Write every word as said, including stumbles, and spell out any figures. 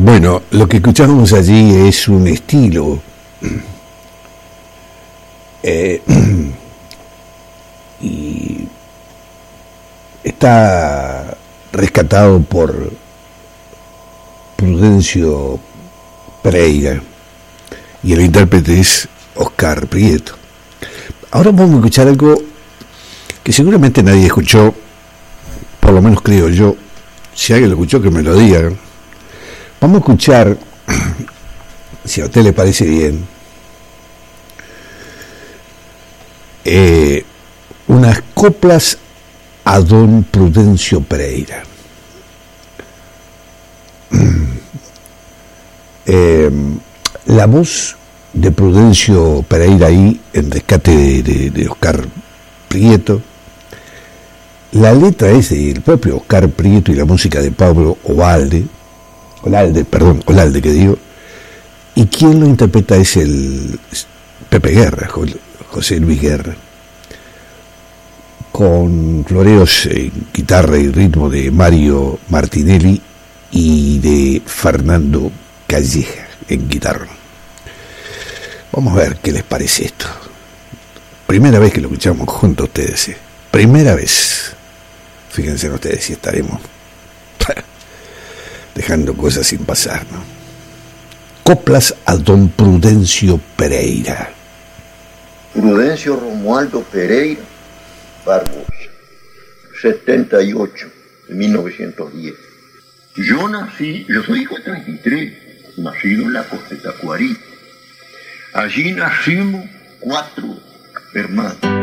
Bueno, lo que escuchamos allí es un estilo eh, y está rescatado por Prudencio Pereira y el intérprete es Oscar Prieto. Ahora vamos a escuchar algo que seguramente nadie escuchó, por lo menos creo yo. Si alguien lo escuchó, que me lo diga. Vamos a escuchar, si a usted le parece bien, eh, unas coplas a don Prudencio Pereira. Eh, la voz de Prudencio Pereira ahí, en rescate de, de, de Oscar Prieto. La letra es del propio Oscar Prieto y la música de Pablo Olalde, Olalde, perdón, Olalde que digo, y quien lo interpreta es el Pepe Guerra, José Luis Guerra, con floreos en guitarra y ritmo de Mario Martinelli y de Fernando Calleja en guitarra. Vamos a ver qué les parece esto. Primera vez que lo escuchamos junto a ustedes, ¿eh? Primera vez. Fíjense en ustedes si estaremos dejando cosas sin pasar, ¿no? Coplas a don Prudencio Pereira. Prudencio Romualdo Pereira Barbosa, setenta y ocho de mil novecientos diez. Yo nací, yo soy hijo de treinta y tres, nacido en la costa de Tacuarí. Allí nacimos cuatro hermanos.